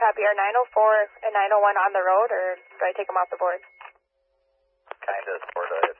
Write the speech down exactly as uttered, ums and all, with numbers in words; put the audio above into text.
copy. Are nine oh four and nine oh one on the road, or do I take them off the board? Kinda, sorta.